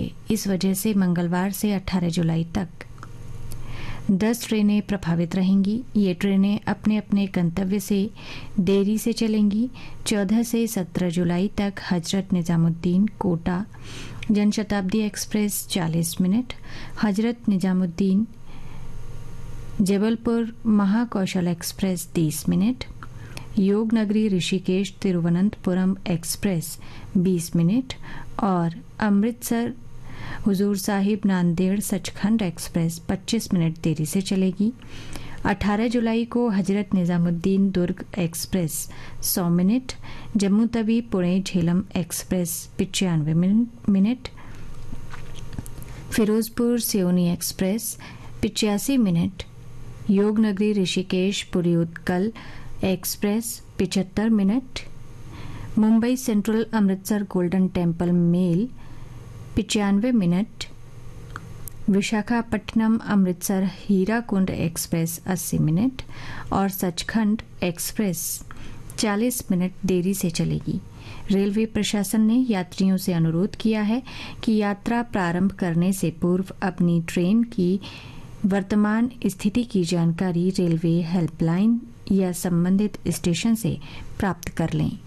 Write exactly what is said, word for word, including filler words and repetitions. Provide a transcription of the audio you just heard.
होंगे। इस वजह से मंगलवार से अठारह जुलाई तक दस ट्रेनें प्रभावित रहेंगी। ये ट्रेनें अपने अपने गंतव्य से देरी से चलेंगी। चौदह से सत्रह जुलाई तक हजरत निजामुद्दीन कोटा जनशताब्दी एक्सप्रेस चालीस मिनट, हजरत निजामुद्दीन जबलपुर महाकौशल एक्सप्रेस तीस मिनट, योग नगरी ऋषिकेश तिरुवनंतपुरम एक्सप्रेस बीस मिनट और अमृतसर हुजूर साहिब नांदेड़ सचखंड एक्सप्रेस पच्चीस मिनट देरी से चलेगी। अठारह जुलाई को हजरत निजामुद्दीन दुर्ग एक्सप्रेस सौ मिनट, जम्मू तवी पुणे झेलम एक्सप्रेस पचानवे मिनट, फिरोजपुर सियोनी एक्सप्रेस पिचासी मिनट, योग नगरी ऋषिकेश पुरी उत्कल एक्सप्रेस पिचहत्तर minute, Mumbai central Amritsar golden temple mail पचानवे मिनट, विशाखापट्टनम अमृतसर हीराकुंड एक्सप्रेस अस्सी मिनट और सचखंड एक्सप्रेस चालीस मिनट देरी से चलेगी। रेलवे प्रशासन ने यात्रियों से अनुरोध किया है कि यात्रा प्रारंभ करने से पूर्व अपनी ट्रेन की वर्तमान स्थिति की जानकारी रेलवे हेल्पलाइन या संबंधित स्टेशन से प्राप्त कर लें।